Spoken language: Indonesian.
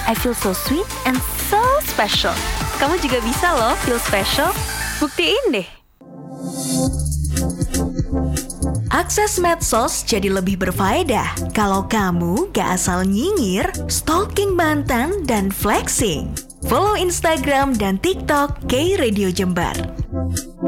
I feel so sweet and so special. Kamu juga bisa loh feel special. Buktiin deh. Akses medsos jadi lebih berfaedah kalau kamu gak asal nyinyir, stalking mantan, dan flexing. Follow Instagram dan TikTok K Radio Jember.